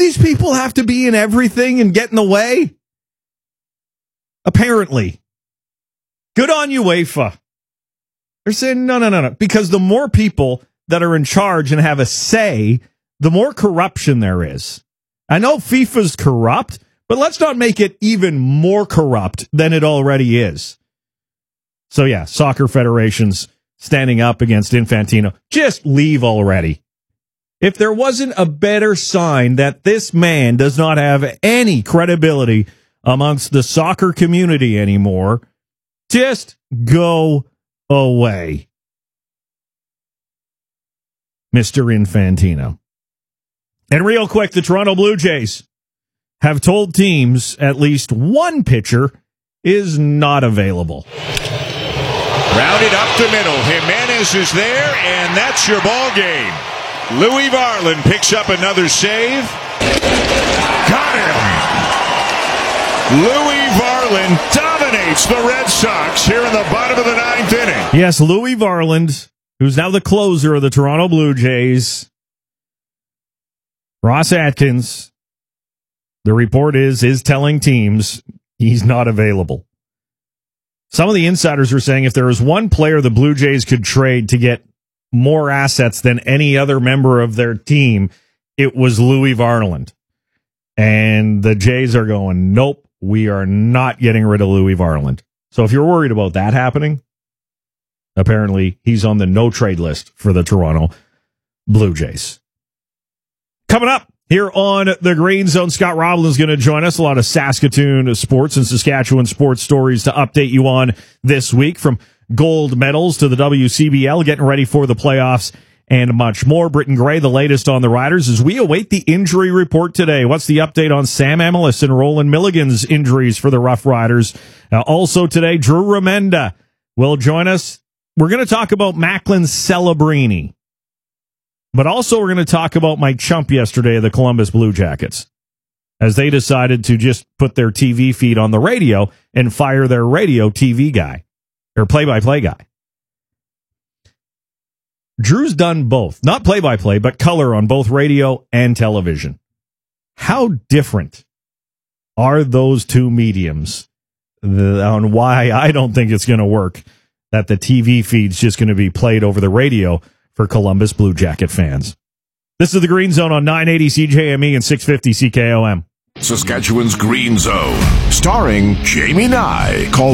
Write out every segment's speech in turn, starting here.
these people have to be in everything and get in the way? Apparently. Good on UEFA. They're saying, no. Because the more people that are in charge and have a say, the more corruption there is. I know FIFA's corrupt, but let's not make it even more corrupt than it already is. So yeah, soccer federations standing up against Infantino. Just leave already. If there wasn't a better sign that this man does not have any credibility amongst the soccer community anymore, just go away, Mr. Infantino. And real quick, the Toronto Blue Jays have told teams at least one pitcher is not available. Rounded up the middle. Jimenez is there, and that's your ball game. Louis Varland picks up another save. Got him! Louis Varland dominates the Red Sox here in the bottom of the ninth inning. Yes, Louis Varland, who's now the closer of the Toronto Blue Jays. Ross Atkins, the report is telling teams he's not available. Some of the insiders are saying if there was one player the Blue Jays could trade to get more assets than any other member of their team, it was Louis Varland. And the Jays are going, nope, we are not getting rid of Louis Varland. So if you're worried about that happening, apparently he's on the no-trade list for the Toronto Blue Jays. Coming up here on the Green Zone, Scott Roblin is going to join us. A lot of Saskatoon sports and Saskatchewan sports stories to update you on this week, from gold medals to the WCBL, getting ready for the playoffs and much more. Britton Gray, the latest on the Riders, as we await the injury report today. What's the update on Sam Emilus and Roland Milligan's injuries for the Rough Riders? Also today, Drew Remenda will join us. We're going to talk about Macklin Celebrini, but also we're going to talk about my chump yesterday, the Columbus Blue Jackets, as they decided to just put their TV feed on the radio and fire their radio TV guy, or play-by-play guy. Drew's done both, not play-by-play, but color on both radio and television. How different are those two mediums on why I don't think it's going to work, that the TV feed's just going to be played over the radio for Columbus Blue Jacket fans. This is the Green Zone on 980 CJME and 650 CKOM. Saskatchewan's Green Zone, starring Jamie Nye. Call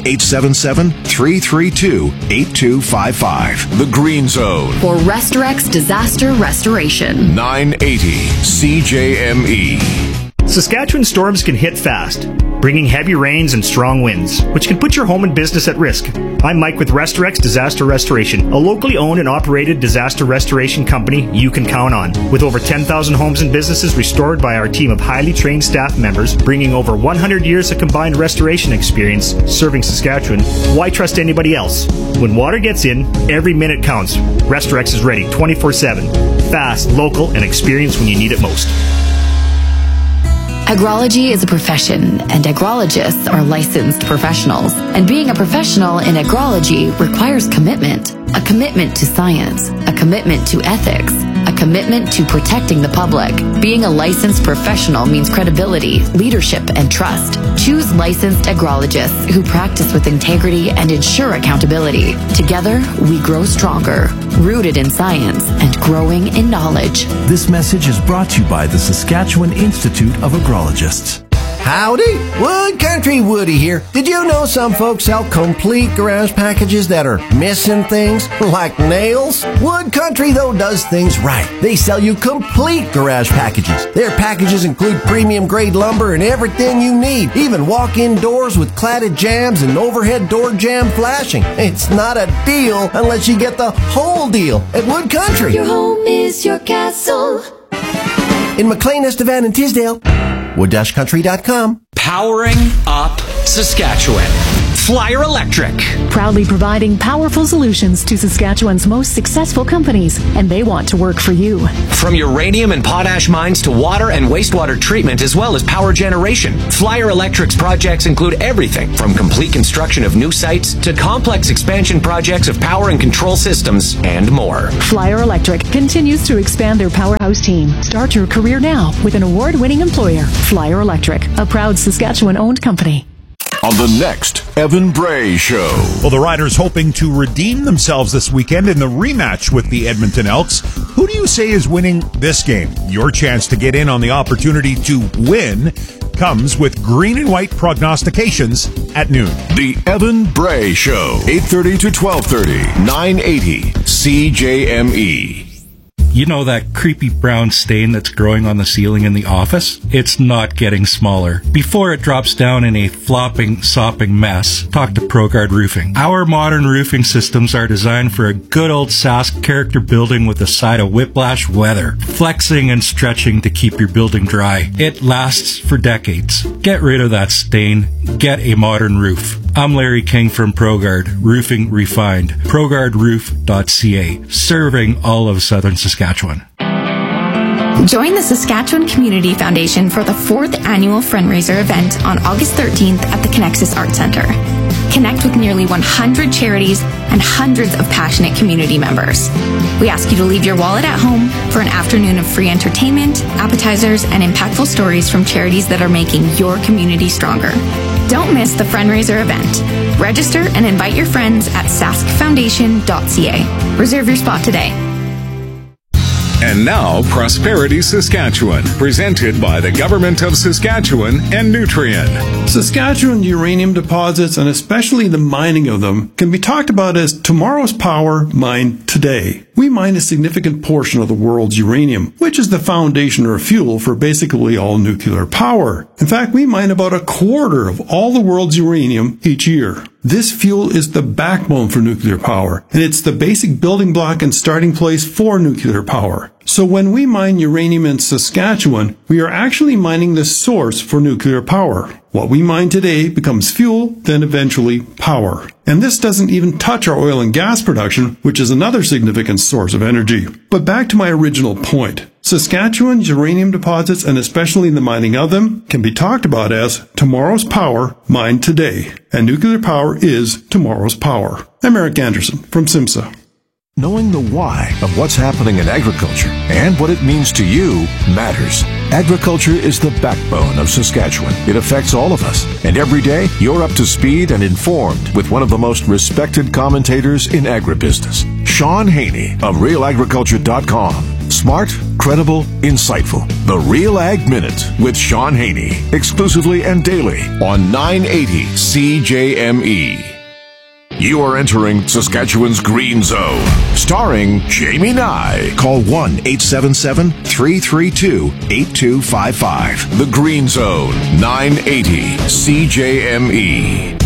1-877-332-8255. The Green Zone. For Restorex Disaster Restoration. 980 CJME. Saskatchewan storms can hit fast, bringing heavy rains and strong winds, which can put your home and business at risk. I'm Mike with Restorex Disaster Restoration, a locally owned and operated disaster restoration company you can count on. With over 10,000 homes and businesses restored by our team of highly trained staff members, bringing over 100 years of combined restoration experience serving Saskatchewan, why trust anybody else? When water gets in, every minute counts. Restorex is ready 24/7. Fast, local, and experienced when you need it most. Agrology is a profession, and agrologists are licensed professionals. And being a professional in agrology requires commitment. A commitment to science, a commitment to ethics, a commitment to protecting the public. Being a licensed professional means credibility, leadership, and trust. Choose licensed agrologists who practice with integrity and ensure accountability. Together, we grow stronger, rooted in science and growing in knowledge. This message is brought to you by the Saskatchewan Institute of Agrologists. Howdy, Wood Country Woody here. Did you know some folks sell complete garage packages that are missing things, like nails? Wood Country, though, does things right. They sell you complete garage packages. Their packages include premium grade lumber and everything you need, even walk-in doors with cladded jambs and overhead door jamb flashing. It's not a deal unless you get the whole deal at Wood Country. Your home is your castle. In McLean, Estevan, and Tisdale, wood-country.com. Powering up Saskatchewan. Flyer Electric. Proudly providing powerful solutions to Saskatchewan's most successful companies, and they want to work for you. From uranium and potash mines to water and wastewater treatment, as well as power generation, Flyer Electric's projects include everything from complete construction of new sites to complex expansion projects of power and control systems and more. Flyer Electric continues to expand their powerhouse team. Start your career now with an award-winning employer. Flyer Electric, a proud Saskatchewan-owned company. On the next Evan Bray Show. Well, the Riders hoping to redeem themselves this weekend in the rematch with the Edmonton Elks. Who do you say is winning this game? Your chance to get in on the opportunity to win comes with green and white prognostications at noon. The Evan Bray Show, 8:30 to 12:30, 980 CJME. You know that creepy brown stain that's growing on the ceiling in the office? It's not getting smaller. Before it drops down in a flopping, sopping mess, talk to ProGuard Roofing. Our modern roofing systems are designed for a good old Sask character building with a side of whiplash weather, flexing and stretching to keep your building dry. It lasts for decades. Get rid of that stain. Get a modern roof. I'm Larry King from ProGuard Roofing Refined. ProGuardRoof.ca, serving all of southern Saskatchewan. Join the Saskatchewan Community Foundation for the 4th annual fundraiser event on August 13th at the Connexus Arts Centre. Connect with nearly 100 charities and hundreds of passionate community members. We ask you to leave your wallet at home for an afternoon of free entertainment, appetizers, and impactful stories from charities that are making your community stronger. Don't miss the fundraiser event. Register and invite your friends at saskfoundation.ca. Reserve your spot today. And now, Prosperity Saskatchewan, presented by the Government of Saskatchewan and Nutrien. Saskatchewan uranium deposits, and especially the mining of them, can be talked about as tomorrow's power mined today. We mine a significant portion of the world's uranium, which is the foundation or fuel for basically all nuclear power. In fact, we mine about a quarter of all the world's uranium each year. This fuel is the backbone for nuclear power, and it's the basic building block and starting place for nuclear power. So when we mine uranium in Saskatchewan, we are actually mining the source for nuclear power. What we mine today becomes fuel, then eventually power. And this doesn't even touch our oil and gas production, which is another significant source of energy. But back to my original point. Saskatchewan's uranium deposits, and especially the mining of them, can be talked about as tomorrow's power mined today. And nuclear power is tomorrow's power. I'm Eric Anderson from SIMSA. Knowing the why of what's happening in agriculture and what it means to you matters. Agriculture is the backbone of Saskatchewan. It affects all of us. And every day, you're up to speed and informed with one of the most respected commentators in agribusiness, Sean Haney of RealAgriculture.com. Smart, credible, insightful. The Real Ag Minute with Sean Haney. Exclusively and daily on 980 CJME. You are entering Saskatchewan's Green Zone, starring Jamie Nye. Call 1-877-332-8255. The Green Zone, 980 CJME.